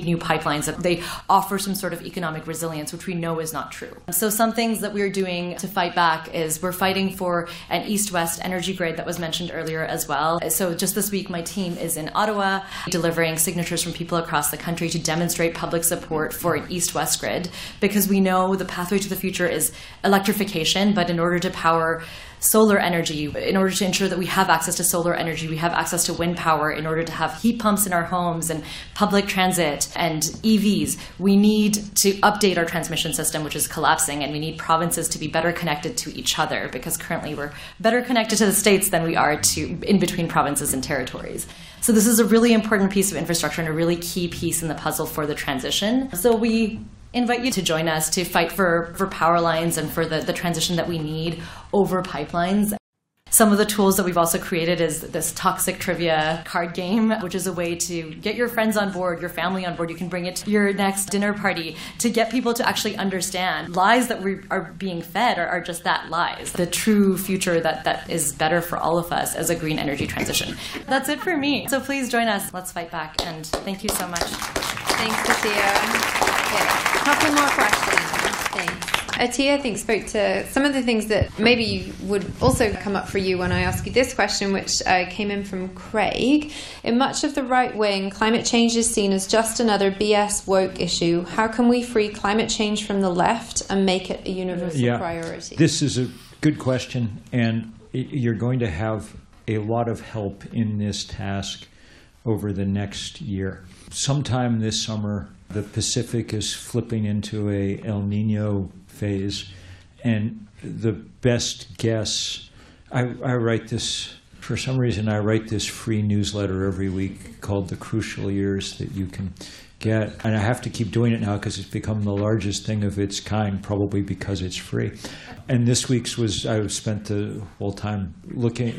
new pipelines, that they offer some sort of economic resilience, which we know is not true. So some things that we're doing to fight back is we're fighting for an east-west energy grid that was mentioned earlier as well. So just this week, my team is in Ottawa delivering signatures from people across the country to demonstrate public support for an east-west grid, because we know the pathway to the future is electrification, but in order to power solar energy, in order to ensure that we have access to solar energy, we have access to wind power, in order to have heat pumps in our homes and public transit and EVs, we need to update our transmission system, which is collapsing, and we need provinces to be better connected to each other, because currently we're better connected to the states than we are to in between provinces and territories. So this is a really important piece of infrastructure and a really key piece in the puzzle for the transition. So we invite you to join us to fight for power lines and for the transition that we need over pipelines. Some of the tools that we've also created is this toxic trivia card game, which is a way to get your friends on board, your family on board. You can bring it to your next dinner party to get people to actually understand lies that we are being fed are just that, lies. The true future that is better for all of us as a green energy transition. That's it for me. So please join us. Let's fight back. And thank you so much. Thanks, Atiya. Okay, a couple more questions. Thanks. Atiya, I think, spoke to some of the things that maybe would also come up for you when I ask you this question, which came in from Craig. In much of the right wing, climate change is seen as just another BS woke issue. How can we free climate change from the left and make it a universal priority? This is a good question, and you're going to have a lot of help in this task over the next year. Sometime this summer, the Pacific is flipping into a El Nino phase, and the best guess, I write this, for some reason I write this free newsletter every week called The Crucial Years that you can get, and I have to keep doing it now because it's become the largest thing of its kind, probably because it's free. And this week's was, I spent the whole time looking,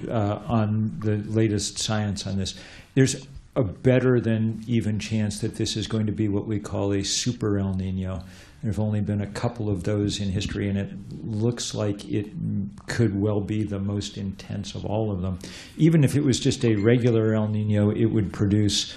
on the latest science on this. There's a better than even chance that this is going to be what we call a super El Nino. There have only been a couple of those in history, and it looks like it could well be the most intense of all of them. Even if it was just a regular El Nino, it would produce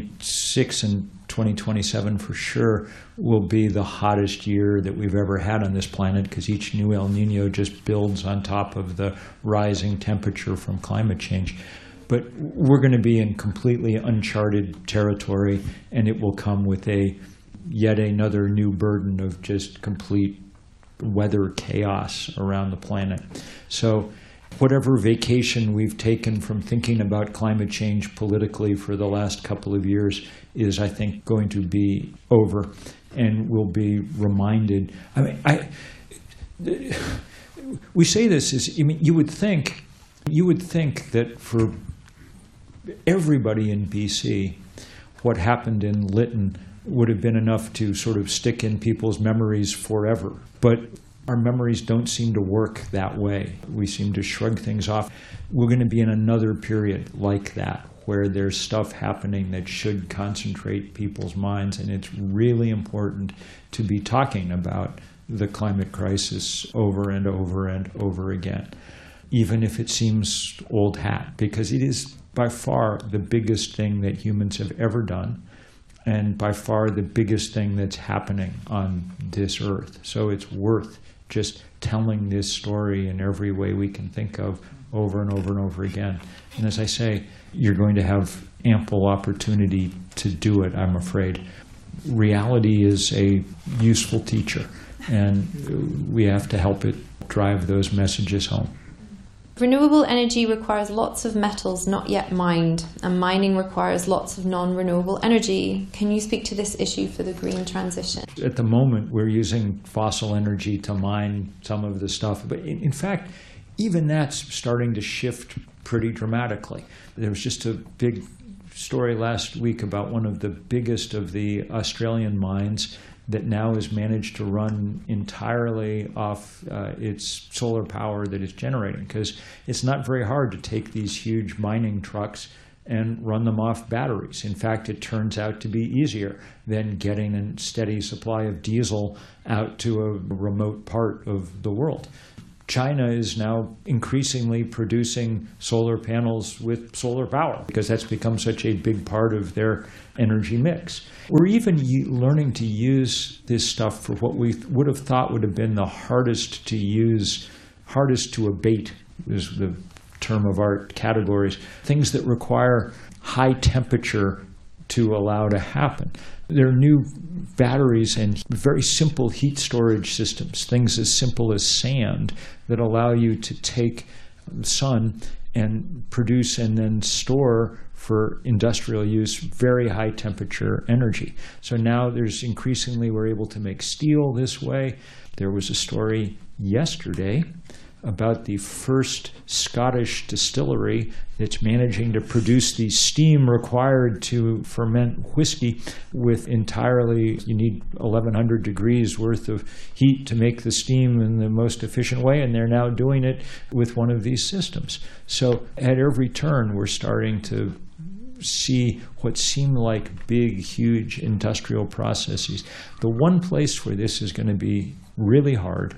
26 and 2027 for sure will be the hottest year that we've ever had on this planet, because each new El Nino just builds on top of the rising temperature from climate change. But we're going to be in completely uncharted territory, and it will come with yet another new burden of just complete weather chaos around the planet. So whatever vacation we've taken from thinking about climate change politically for the last couple of years is, I think, going to be over, and we'll be reminded. We say this you would think that for everybody in BC, what happened in Lytton would have been enough to sort of stick in people's memories forever. But our memories don't seem to work that way. We seem to shrug things off. We're going to be in another period like that, where there's stuff happening that should concentrate people's minds, and it's really important to be talking about the climate crisis over and over and over again, even if it seems old hat, because it is by far the biggest thing that humans have ever done, and by far the biggest thing that's happening on this earth. So it's worth just telling this story in every way we can think of over and over and over again. And as I say, you're going to have ample opportunity to do it, I'm afraid. Reality is a useful teacher, and we have to help it drive those messages home. Renewable energy requires lots of metals not yet mined, and mining requires lots of non-renewable energy. Can you speak to this issue for the green transition? At the moment, we're using fossil energy to mine some of the stuff, but in fact, even that's starting to shift pretty dramatically. There was just a big story last week about one of the biggest of the Australian mines that now has managed to run entirely off its solar power that it's generating, because it's not very hard to take these huge mining trucks and run them off batteries. In fact, it turns out to be easier than getting a steady supply of diesel out to a remote part of the world. China is now increasingly producing solar panels with solar power because that's become such a big part of their energy mix. We're even learning to use this stuff for what we would have thought would have been the hardest to use, hardest to abate is the term of art categories, things that require high temperature to allow to happen. There are new batteries and very simple heat storage systems, things as simple as sand that allow you to take the sun and produce and then store for industrial use very high temperature energy. So now there's increasingly we're able to make steel this way. There was a story yesterday about the first Scottish distillery that's managing to produce the steam required to ferment whiskey with entirely, you need 1,100 degrees worth of heat to make the steam in the most efficient way, and they're now doing it with one of these systems. So at every turn, we're starting to see what seem like big, huge industrial processes. The one place where this is going to be really hard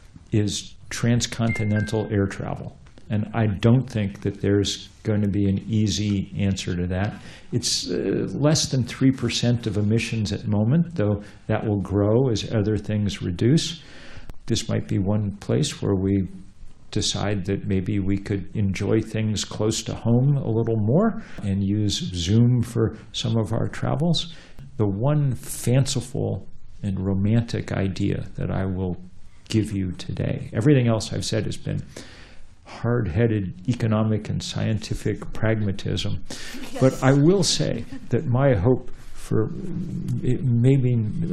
is transcontinental air travel. And I don't think that there's going to be an easy answer to that. It's less than 3% of emissions at the moment, though that will grow as other things reduce. This might be one place where we decide that maybe we could enjoy things close to home a little more and use Zoom for some of our travels. The one fanciful and romantic idea that I will give you today. Everything else I've said has been hard-headed economic and scientific pragmatism. Yes. But I will say that my hope for maybe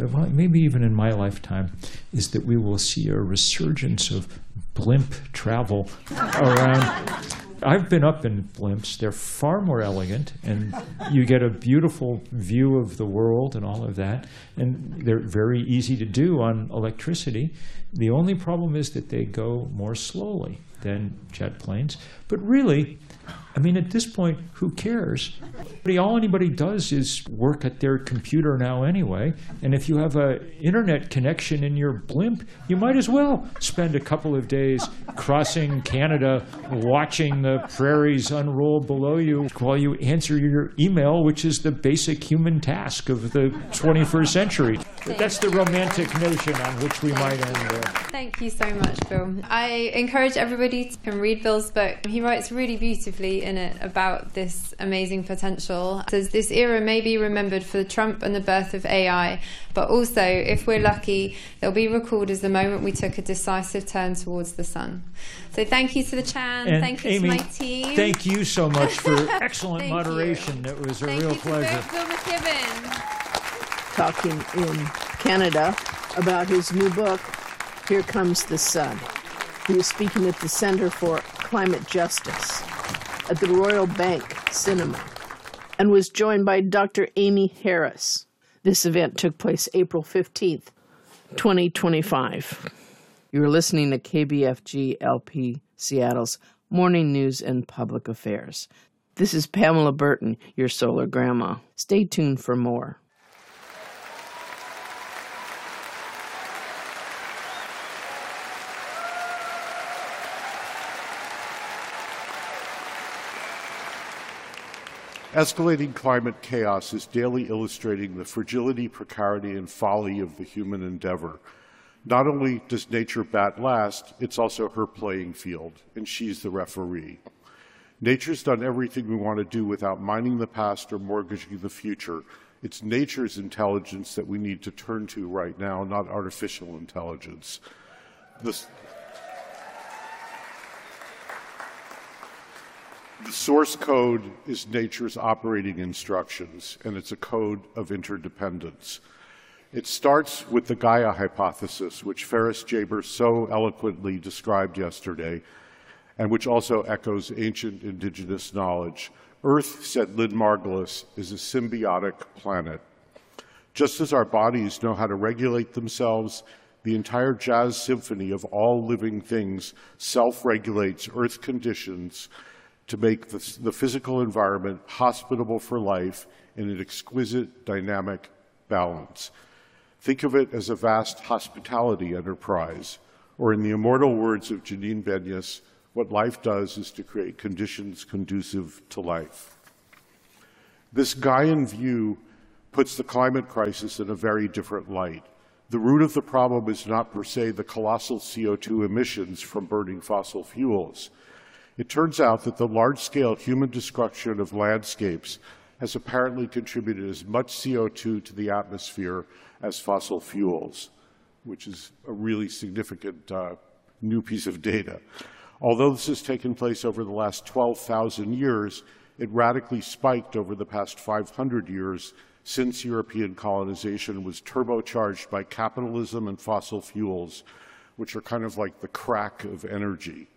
even in my lifetime is that we will see a resurgence of blimp travel around. I've been up in blimps. They're far more elegant, and you get a beautiful view of the world and all of that. And they're very easy to do on electricity. The only problem is that they go more slowly than jet planes. But really, I mean, at this point, who cares? All anybody does is work at their computer now anyway. And if you have an internet connection in your blimp, you might as well spend a couple of days crossing Canada, watching the prairies unroll below you while you answer your email, which is the basic human task of the 21st century. That's the romantic notion on which we might end there. Thank you so much, Bill. I encourage everybody to read Bill's book. He writes really beautifully in it about this amazing potential. It says, this era may be remembered for Trump and the birth of AI, but also, if we're lucky, they'll be recalled as the moment we took a decisive turn towards the sun. So thank you to the Chan. And thank you Amy, to my team. Thank you so much for excellent moderation. You. It was a thank real you pleasure. To Bill McKibben. Talking in Canada about his new book, Here Comes the Sun. He was speaking at the Center for Climate Justice at the Royal Bank Cinema and was joined by Dr. Amy Harris. This event took place April 15th, 2025. You're listening to KBFG LP Seattle's Morning News and Public Affairs. This is Pamela Burton, your solar grandma. Stay tuned for more. Escalating climate chaos is daily illustrating the fragility, precarity, and folly of the human endeavor. Not only does nature bat last, it's also her playing field, and she's the referee. Nature's done everything we want to do without minding the past or mortgaging the future. It's nature's intelligence that we need to turn to right now, not artificial intelligence. The source code is nature's operating instructions, and it's a code of interdependence. It starts with the Gaia hypothesis, which Ferris Jaber so eloquently described yesterday, and which also echoes ancient indigenous knowledge. Earth, said Lynn Margulis, is a symbiotic planet. Just as our bodies know how to regulate themselves, the entire jazz symphony of all living things self-regulates Earth conditions to make the physical environment hospitable for life in an exquisite dynamic balance. Think of it as a vast hospitality enterprise. Or in the immortal words of Janine Benyus, what life does is to create conditions conducive to life. This Gaian view puts the climate crisis in a very different light. The root of the problem is not per se the colossal CO2 emissions from burning fossil fuels. It turns out that the large-scale human destruction of landscapes has apparently contributed as much CO2 to the atmosphere as fossil fuels, which is a really significant new piece of data. Although this has taken place over the last 12,000 years, it radically spiked over the past 500 years since European colonization was turbocharged by capitalism and fossil fuels, which are kind of like the crack of energy.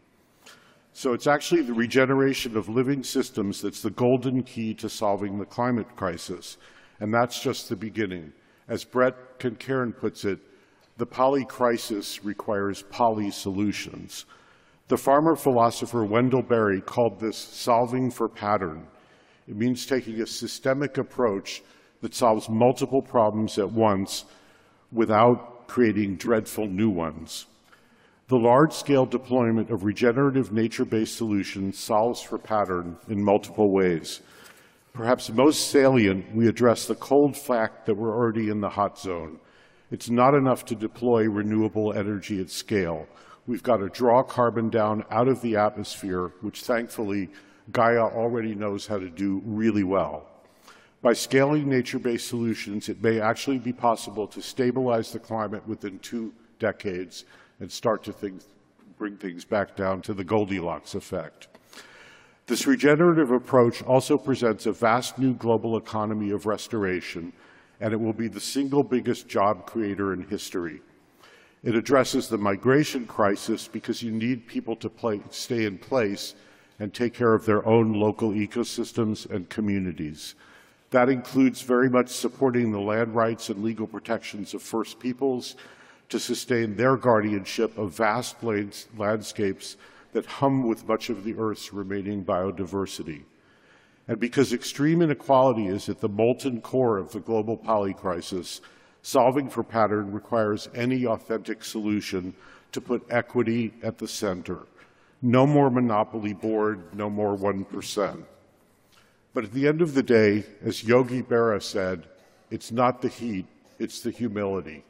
So it's actually the regeneration of living systems that's the golden key to solving the climate crisis. And that's just the beginning. As Brett Concairn puts it, the poly crisis requires poly solutions. The farmer philosopher Wendell Berry called this solving for pattern. It means taking a systemic approach that solves multiple problems at once without creating dreadful new ones. The large-scale deployment of regenerative nature-based solutions solves for pattern in multiple ways. Perhaps most salient, we address the cold fact that we're already in the hot zone. It's not enough to deploy renewable energy at scale. We've got to draw carbon down out of the atmosphere, which thankfully Gaia already knows how to do really well. By scaling nature-based solutions, it may actually be possible to stabilize the climate within 2 decades and start to bring things back down to the Goldilocks effect. This regenerative approach also presents a vast new global economy of restoration, and it will be the single biggest job creator in history. It addresses the migration crisis because you need people to stay in place and take care of their own local ecosystems and communities. That includes very much supporting the land rights and legal protections of First Peoples to sustain their guardianship of vast landscapes that hum with much of the Earth's remaining biodiversity. And because extreme inequality is at the molten core of the global poly crisis, solving for pattern requires any authentic solution to put equity at the center. No more monopoly board, no more 1%. But at the end of the day, as Yogi Berra said, it's not the heat, it's the humility.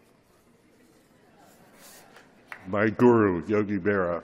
My guru, Yogi Berra.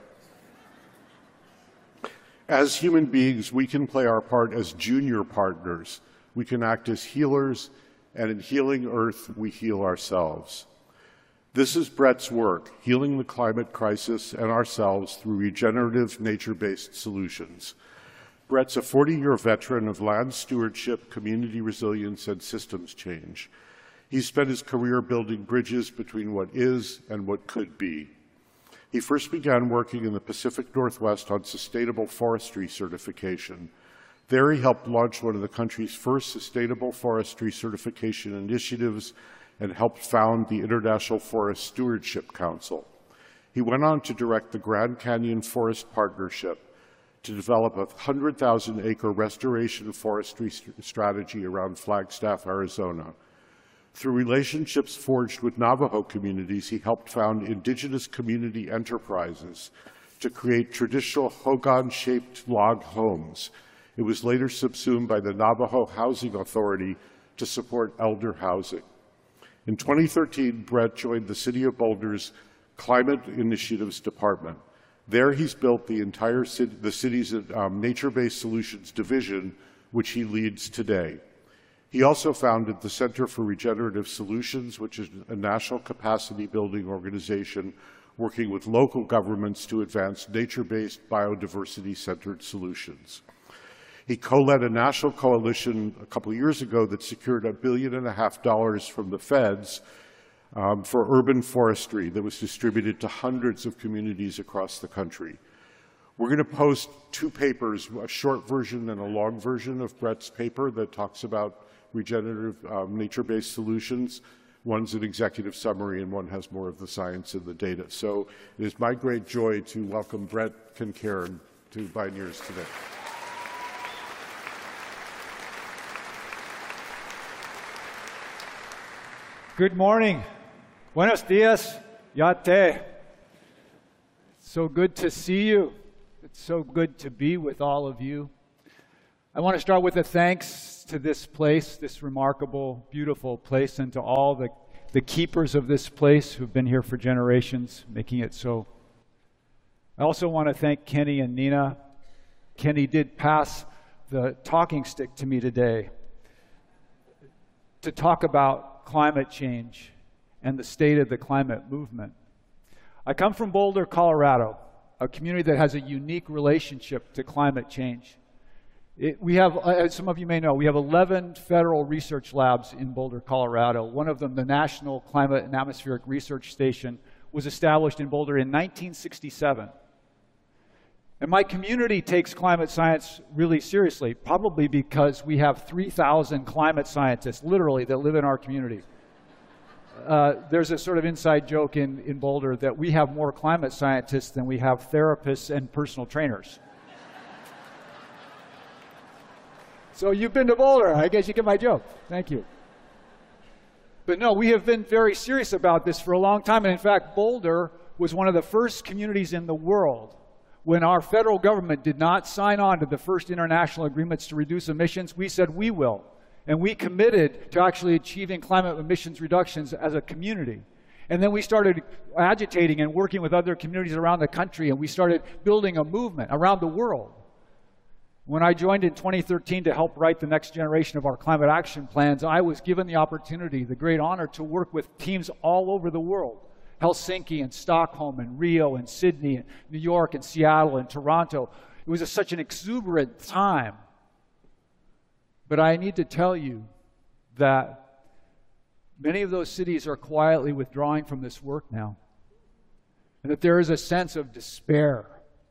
As human beings, we can play our part as junior partners. We can act as healers, and in healing Earth, we heal ourselves. This is Brett's work, healing the climate crisis and ourselves through regenerative nature-based solutions. Brett's a 40-year veteran of land stewardship, community resilience, and systems change. He's spent his career building bridges between what is and what could be. He first began working in the Pacific Northwest on sustainable forestry certification. There he helped launch one of the country's first sustainable forestry certification initiatives and helped found the International Forest Stewardship Council. He went on to direct the Grand Canyon Forest Partnership to develop a 100,000-acre restoration forestry strategy around Flagstaff, Arizona. Through relationships forged with Navajo communities, he helped found indigenous community enterprises to create traditional hogan-shaped log homes. It was later subsumed by the Navajo Housing Authority to support elder housing. In 2013, Brett joined the City of Boulder's Climate Initiatives Department. There he's built the entire the city's nature-based solutions division, which he leads today. He also founded the Center for Regenerative Solutions, which is a national capacity building organization working with local governments to advance nature-based, biodiversity-centered solutions. He co-led a national coalition a couple of years ago that secured $1.5 billion from the feds for urban forestry that was distributed to hundreds of communities across the country. We're going to post 2 papers, a short version and a long version of Brett's paper that talks about regenerative nature-based solutions. One's an executive summary and one has more of the science and the data. So it is my great joy to welcome Brett Concairn to Bioneers today. Good morning. Buenos dias, yate. So good to see you. It's so good to be with all of you. I want to start with a thanks to this place, this remarkable, beautiful place, and to all the keepers of this place who've been here for generations, making it so. I also want to thank Kenny and Nina. Kenny did pass the talking stick to me today to talk about climate change and the state of the climate movement. I come from Boulder, Colorado, a community that has a unique relationship to climate change. We have, as some of you may know, we have 11 federal research labs in Boulder, Colorado. One of them, the National Climate and Atmospheric Research Station, was established in Boulder in 1967. And my community takes climate science really seriously, probably because we have 3,000 climate scientists, literally, that live in our community. There's a sort of inside joke in Boulder that we have more climate scientists than we have therapists and personal trainers. So you've been to Boulder. I guess you get my joke. Thank you. But no, we have been very serious about this for a long time. And in fact, Boulder was one of the first communities in the world when our federal government did not sign on to the first international agreements to reduce emissions. We said we will. And we committed to actually achieving climate emissions reductions as a community. And then we started agitating and working with other communities around the country, and we started building a movement around the world. When I joined in 2013 to help write the next generation of our climate action plans, I was given the opportunity, the great honor, to work with teams all over the world. Helsinki and Stockholm and Rio and Sydney and New York and Seattle and Toronto. It was such an exuberant time. But I need to tell you that many of those cities are quietly withdrawing from this work now. And that there is a sense of despair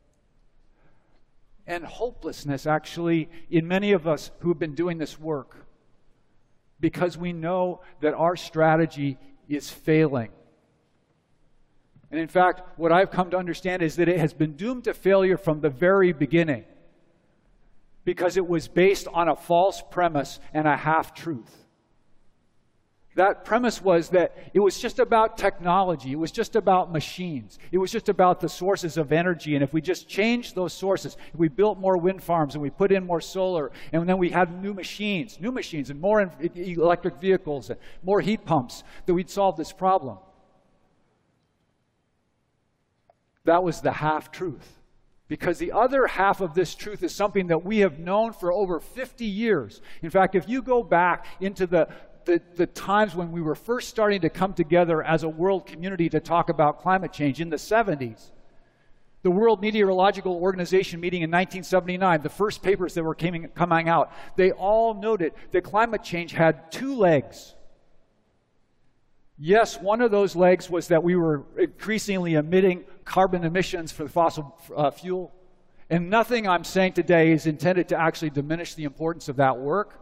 and hopelessness, actually, in many of us who have been doing this work, because we know that our strategy is failing. And in fact, what I've come to understand is that it has been doomed to failure from the very beginning, because it was based on a false premise and a half-truth. That premise was that it was just about technology. It was just about machines. It was just about the sources of energy. And if we just changed those sources, if we built more wind farms and we put in more solar, and then we had new machines and more electric vehicles and more heat pumps, that we'd solve this problem. That was the half-truth. Because the other half of this truth is something that we have known for over 50 years. In fact, if you go back into the times when we were first starting to come together as a world community to talk about climate change in the 70s, the World Meteorological Organization meeting in 1979, the first papers that were coming out, they all noted that climate change had two legs. Yes, one of those legs was that we were increasingly emitting carbon emissions for the fossil fuel. And nothing I'm saying today is intended to actually diminish the importance of that work.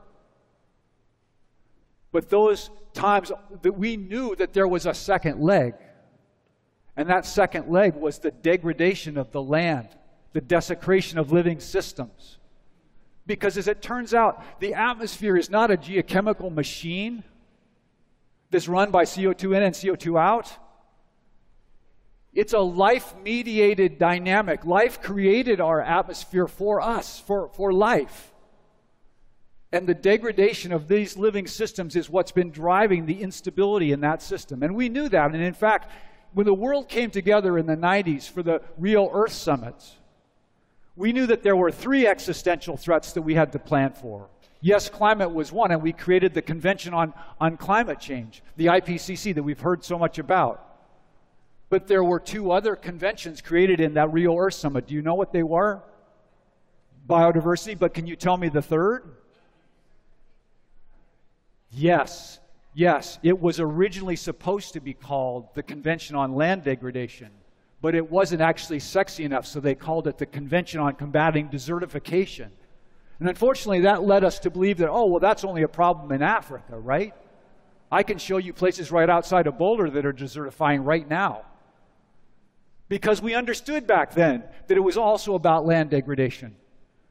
But those times that we knew that there was a second leg. And that second leg was the degradation of the land, the desecration of living systems. Because as it turns out, the atmosphere is not a geochemical machine that's run by CO2 in and CO2 out. It's a life-mediated dynamic. Life created our atmosphere for us, for life. And the degradation of these living systems is what's been driving the instability in that system. And we knew that. And in fact, when the world came together in the 90s for the Real Earth Summits, we knew that there were three existential threats that we had to plan for. Yes, climate was one, and we created the Convention on Climate Change, the IPCC that we've heard so much about. But there were two other conventions created in that Real Earth Summit. Do you know what they were? Biodiversity, but can you tell me the third? Yes. It was originally supposed to be called the Convention on Land Degradation, but it wasn't actually sexy enough, so they called it the Convention on Combating Desertification. And unfortunately, that led us to believe that, oh, well, that's only a problem in Africa, right? I can show you places right outside of Boulder that are desertifying right now. Because we understood back then that it was also about land degradation.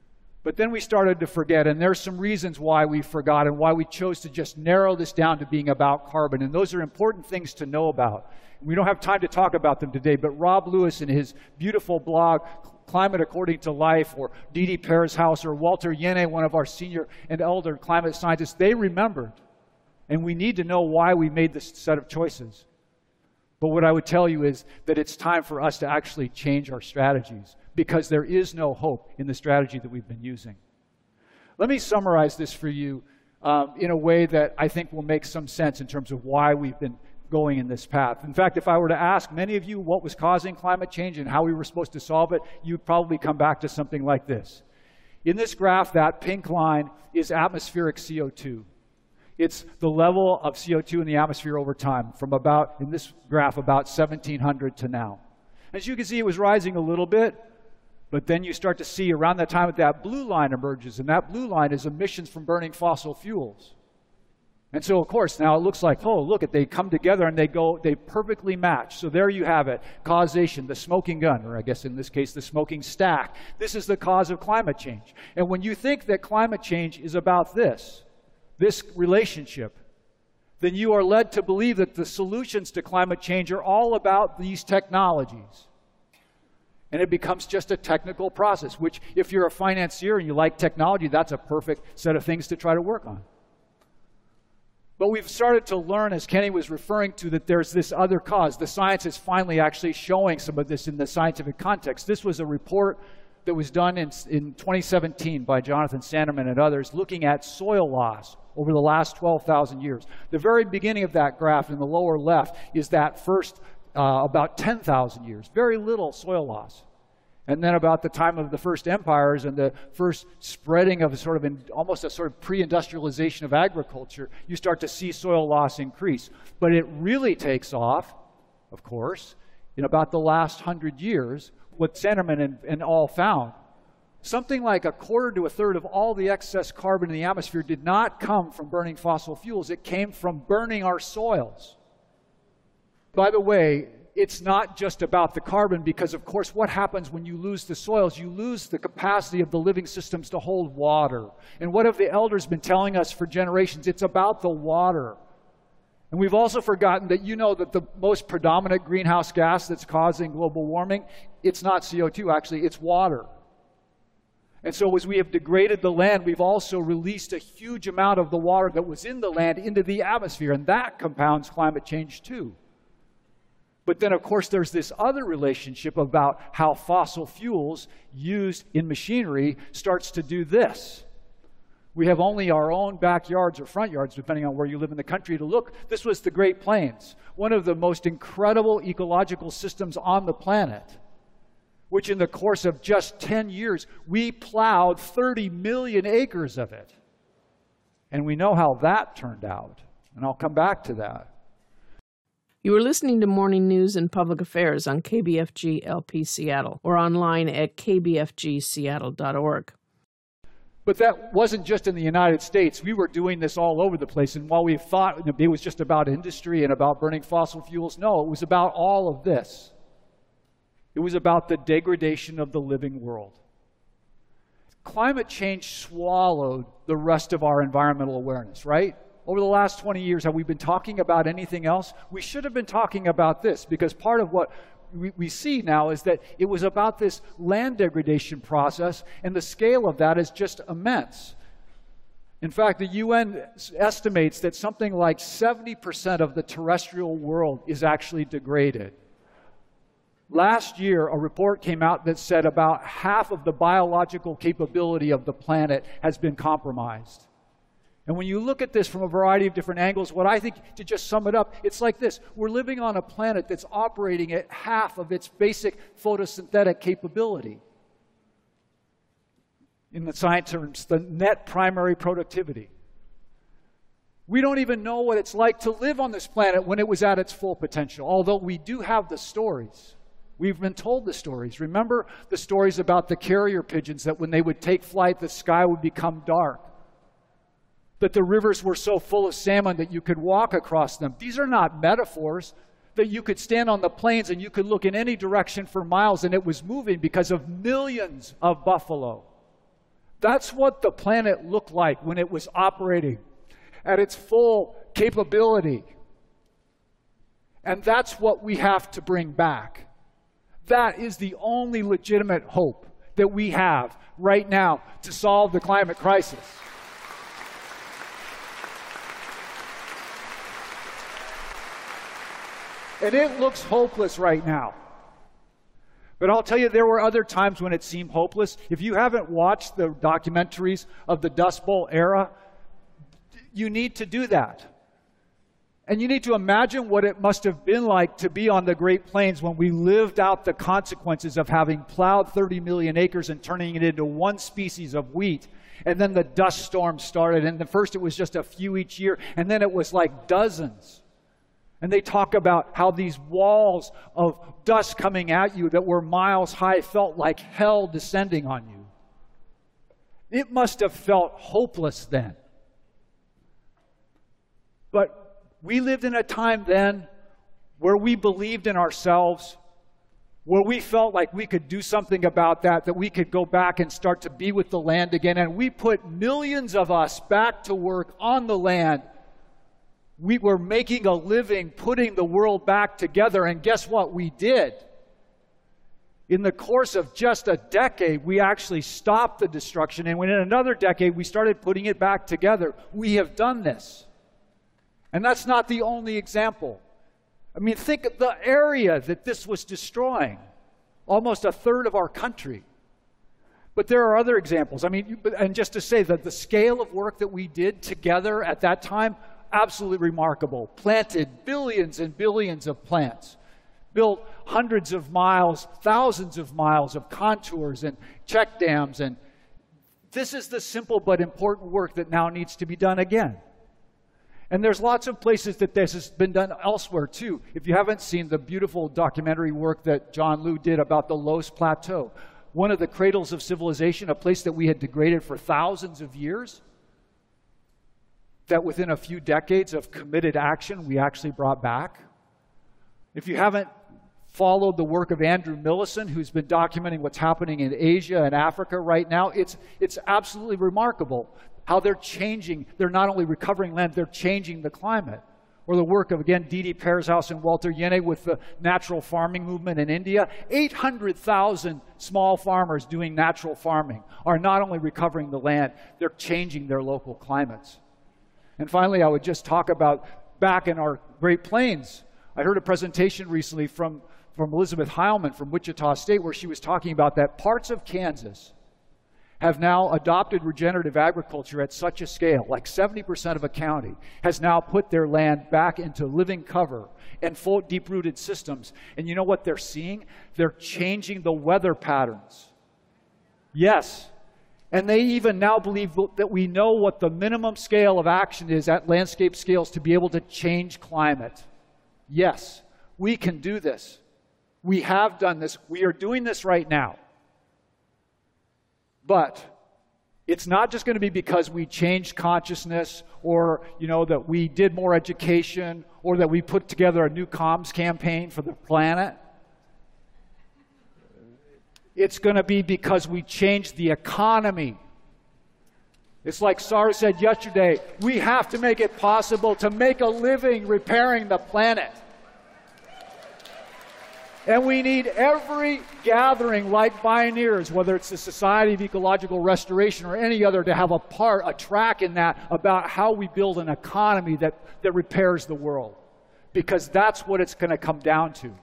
But then we started to forget, and there's some reasons why we forgot and why we chose to just narrow this down to being about carbon. And those are important things to know about. We don't have time to talk about them today, but Rob Lewis in his beautiful blog, Climate According to Life, or Didi Pereshouse, or Walter Yene, one of our senior and elder climate scientists, they remembered. And we need to know why we made this set of choices. But what I would tell you is that it's time for us to actually change our strategies, because there is no hope in the strategy that we've been using. Let me summarize this for you in a way that I think will make some sense in terms of why we've been going in this path. In fact, if I were to ask many of you what was causing climate change and how we were supposed to solve it, you'd probably come back to something like this. In this graph, that pink line is atmospheric CO2. It's the level of CO2 in the atmosphere over time, from about, in this graph, about 1700 to now. As you can see, it was rising a little bit, but then you start to see around that time that blue line emerges, and that blue line is emissions from burning fossil fuels. And so, of course, now it looks like, oh, look, they come together and they perfectly match. So there you have it, causation, the smoking gun, or I guess in this case, the smoking stack. This is the cause of climate change. And when you think that climate change is about this relationship, then you are led to believe that the solutions to climate change are all about these technologies. And it becomes just a technical process, which if you're a financier and you like technology, that's a perfect set of things to try to work on. But we've started to learn, as Kenny was referring to, that there's this other cause. The science is finally actually showing some of this in the scientific context. This was a report that was done in 2017 by Jonathan Sanderman and others, looking at soil loss over the last 12,000 years. The very beginning of that graph in the lower left is that first about 10,000 years, very little soil loss. And then about the time of the first empires and the first spreading of almost a sort of pre-industrialization of agriculture, you start to see soil loss increase. But it really takes off, of course, in about the last 100 years, what Sanderman and all found. Something like a quarter to a third of all the excess carbon in the atmosphere did not come from burning fossil fuels. It came from burning our soils. By the way, it's not just about the carbon, because of course what happens when you lose the soils? You lose the capacity of the living systems to hold water. And what have the elders been telling us for generations? It's about the water. And we've also forgotten that you know that the most predominant greenhouse gas that's causing global warming, it's not CO2 actually, it's water. And so as we have degraded the land, we've also released a huge amount of the water that was in the land into the atmosphere, and that compounds climate change too. But then, of course, there's this other relationship about how fossil fuels used in machinery starts to do this. We have only our own backyards or front yards, depending on where you live in the country, to look. This was the Great Plains, one of the most incredible ecological systems on the planet, which in the course of just 10 years, we plowed 30 million acres of it. And we know how that turned out. And I'll come back to that. You are listening to Morning News and Public Affairs on KBFG LP Seattle or online at kbfgseattle.org. But that wasn't just in the United States. We were doing this all over the place. And while we thought it was just about industry and about burning fossil fuels, no, it was about all of this. It was about the degradation of the living world. Climate change swallowed the rest of our environmental awareness, right? Over the last 20 years, have we been talking about anything else? We should have been talking about this, because part of what we see now is that it was about this land degradation process, and the scale of that is just immense. In fact, the UN estimates that something like 70% of the terrestrial world is actually degraded. Last year, a report came out that said about half of the biological capability of the planet has been compromised. And when you look at this from a variety of different angles, what I think, to just sum it up, it's like this. We're living on a planet that's operating at half of its basic photosynthetic capability. In the science terms, the net primary productivity. We don't even know what it's like to live on this planet when it was at its full potential, although we do have the stories. We've been told the stories. Remember the stories about the carrier pigeons, that when they would take flight, the sky would become dark, that the rivers were so full of salmon that you could walk across them. These are not metaphors, that you could stand on the plains and you could look in any direction for miles and it was moving because of millions of buffalo. That's what the planet looked like when it was operating at its full capability. And that's what we have to bring back. That is the only legitimate hope that we have right now to solve the climate crisis. And it looks hopeless right now. But I'll tell you, there were other times when it seemed hopeless. If you haven't watched the documentaries of the Dust Bowl era, you need to do that. And you need to imagine what it must have been like to be on the Great Plains when we lived out the consequences of having plowed 30 million acres and turning it into one species of wheat. And then the dust storm started, and at first it was just a few each year, and then it was like dozens. And they talk about how these walls of dust coming at you that were miles high felt like hell descending on you. It must have felt hopeless then. But we lived in a time then where we believed in ourselves, where we felt like we could do something about that we could go back and start to be with the land again. And we put millions of us back to work on the land. We were making a living, putting the world back together. And guess what? We did. In the course of just a decade, we actually stopped the destruction. And within another decade, we started putting it back together. We have done this. And that's not the only example. I mean, think of the area that this was destroying. Almost a third of our country. But there are other examples. I mean, and just to say that the scale of work that we did together at that time, absolutely remarkable. Planted billions and billions of plants. Built hundreds of miles, thousands of miles of contours and check dams. And this is the simple but important work that now needs to be done again. And there's lots of places that this has been done elsewhere too. If you haven't seen the beautiful documentary work that John Liu did about the Loess Plateau, one of the cradles of civilization, a place that we had degraded for thousands of years, that within a few decades of committed action, we actually brought back. If you haven't followed the work of Andrew Millison, who's been documenting what's happening in Asia and Africa right now, it's absolutely remarkable how they're changing. They're not only recovering land, they're changing the climate. Or the work of, again, Didi Pearshouse and Walter Yene with the natural farming movement in India. 800,000 small farmers doing natural farming are not only recovering the land, they're changing their local climates. And finally, I would just talk about back in our Great Plains. I heard a presentation recently from Elizabeth Heilman from Wichita State where she was talking about that parts of Kansas have now adopted regenerative agriculture at such a scale, like 70% of a county has now put their land back into living cover and full deep-rooted systems. And you know what they're seeing? They're changing the weather patterns. Yes. And they even now believe that we know what the minimum scale of action is at landscape scales to be able to change climate. Yes, we can do this. We have done this. We are doing this right now. But it's not just going to be because we changed consciousness or, that we did more education or that we put together a new comms campaign for the planet. It's going to be because we changed the economy. It's like Sarah said yesterday, we have to make it possible to make a living repairing the planet. And we need every gathering like Bioneers, whether it's the Society of Ecological Restoration or any other, to have a track in that about how we build an economy that repairs the world. Because that's what it's going to come down to.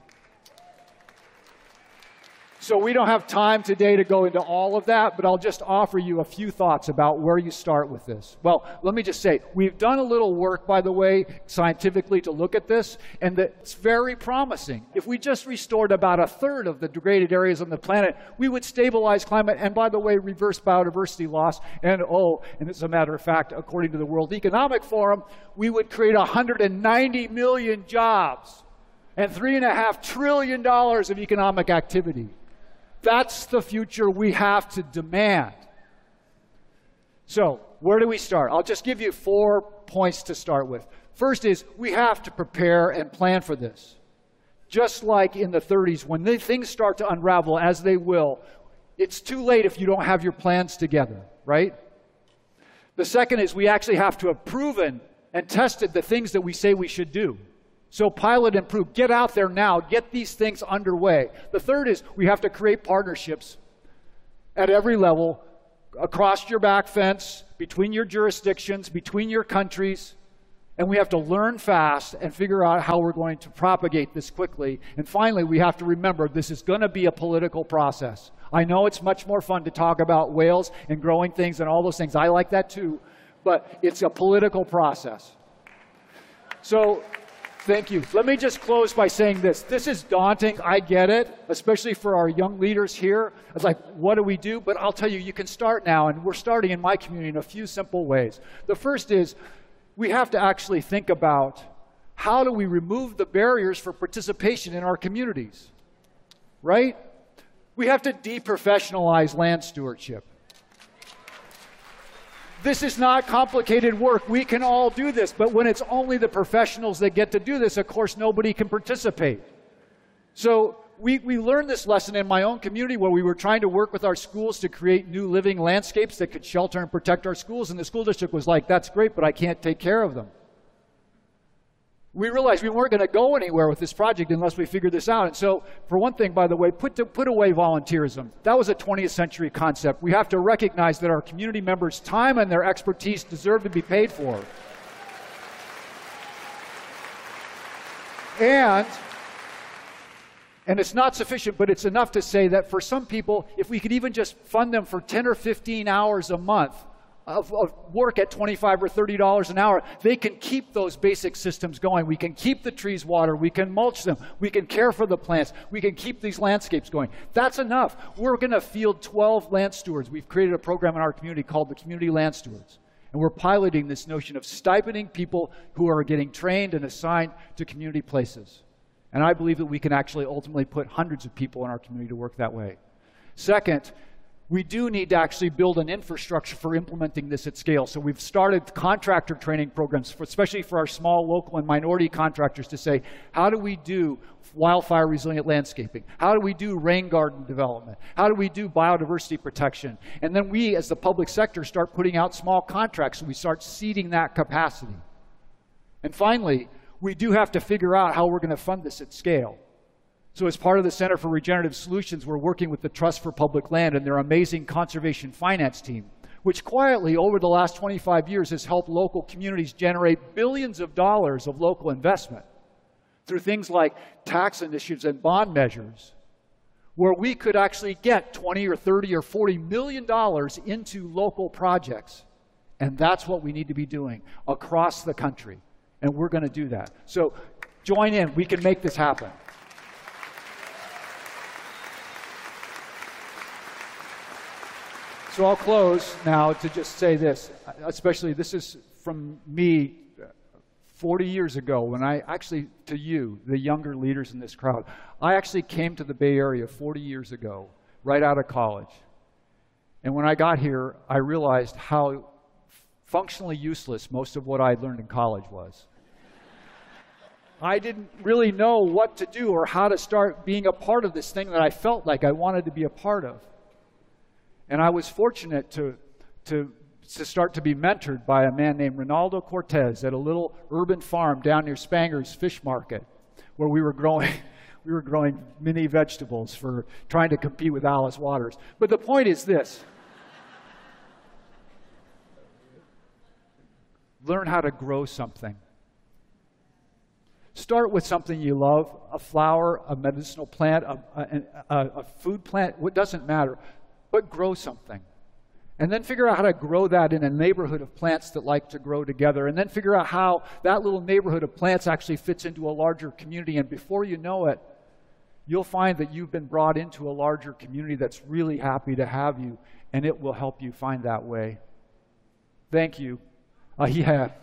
So we don't have time today to go into all of that, but I'll just offer you a few thoughts about where you start with this. Well, let me just say, we've done a little work, by the way, scientifically to look at this, and it's very promising. If we just restored about a third of the degraded areas on the planet, we would stabilize climate and, by the way, reverse biodiversity loss. And as a matter of fact, according to the World Economic Forum, we would create 190 million jobs and $3.5 trillion of economic activity. That's the future we have to demand. So, where do we start? I'll just give you 4 points to start with. First is, we have to prepare and plan for this. Just like in the 30s, when things start to unravel, as they will, it's too late if you don't have your plans together, right? The second is we actually have to have proven and tested the things that we say we should do. So pilot and prove. Get out there now. Get these things underway. The third is we have to create partnerships at every level, across your back fence, between your jurisdictions, between your countries. And we have to learn fast and figure out how we're going to propagate this quickly. And finally, we have to remember this is going to be a political process. I know it's much more fun to talk about whales and growing things and all those things. I like that too. But it's a political process. So, thank you. Let me just close by saying this. This is daunting. I get it, especially for our young leaders here. It's like, what do we do? But I'll tell you, you can start now. And we're starting in my community in a few simple ways. The first is we have to actually think about how do we remove the barriers for participation in our communities, right? We have to deprofessionalize land stewardship. This is not complicated work. We can all do this, but when it's only the professionals that get to do this, of course, nobody can participate. So we learned this lesson in my own community where we were trying to work with our schools to create new living landscapes that could shelter and protect our schools, and the school district was like, that's great, but I can't take care of them. We realized we weren't going to go anywhere with this project unless we figured this out. And so, for one thing, by the way, put away volunteerism. That was a 20th century concept. We have to recognize that our community members' time and their expertise deserve to be paid for. And it's not sufficient, but it's enough to say that for some people, if we could even just fund them for 10 or 15 hours a month, of work at $25 or $30 an hour, they can keep those basic systems going. We can keep the trees watered. We can mulch them. We can care for the plants. We can keep these landscapes going. That's enough. We're going to field 12 land stewards. We've created a program in our community called the Community Land Stewards. And we're piloting this notion of stipending people who are getting trained and assigned to community places. And I believe that we can actually ultimately put hundreds of people in our community to work that way. Second, we do need to actually build an infrastructure for implementing this at scale. So we've started contractor training programs, especially for our small, local, and minority contractors to say, how do we do wildfire resilient landscaping? How do we do rain garden development? How do we do biodiversity protection? And then we, as the public sector, start putting out small contracts, so we start seeding that capacity. And finally, we do have to figure out how we're going to fund this at scale. So as part of the Center for Regenerative Solutions, we're working with the Trust for Public Land and their amazing conservation finance team, which quietly over the last 25 years has helped local communities generate billions of dollars of local investment through things like tax initiatives and bond measures, where we could actually get 20 or 30 or 40 million dollars into local projects. And that's what we need to be doing across the country. And we're going to do that. So join in. We can make this happen. So I'll close now to just say this, especially this is from me 40 years ago when I actually, to you, the younger leaders in this crowd, I actually came to the Bay Area 40 years ago, right out of college. And when I got here, I realized how functionally useless most of what I learned in college was. I didn't really know what to do or how to start being a part of this thing that I felt like I wanted to be a part of. And I was fortunate to start to be mentored by a man named Ronaldo Cortez at a little urban farm down near Spanger's Fish Market, where we were growing mini vegetables for trying to compete with Alice Waters. But the point is this. Learn how to grow something. Start with something you love, a flower, a medicinal plant, a food plant, it doesn't matter. But grow something. And then figure out how to grow that in a neighborhood of plants that like to grow together. And then figure out how that little neighborhood of plants actually fits into a larger community. And before you know it, you'll find that you've been brought into a larger community that's really happy to have you. And it will help you find that way. Thank you. Yeah.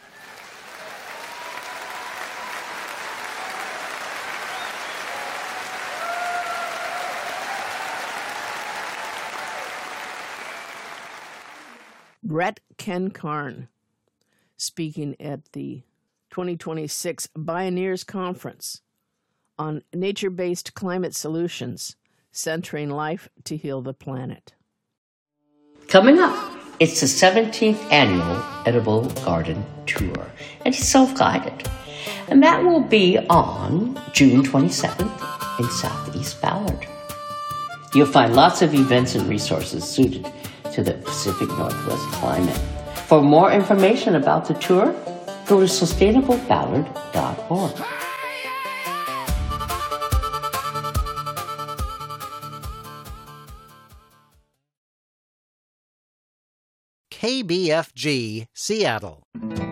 Brett Ken-Karn, speaking at the 2026 Bioneers Conference on nature-based climate solutions, centering life to heal the planet. Coming up, it's the 17th annual Edible Garden Tour, and it's self-guided. And that will be on June 27th in Southeast Ballard. You'll find lots of events and resources suited to the Pacific Northwest climate. For more information about the tour, go to sustainableballard.org. KBFG, Seattle.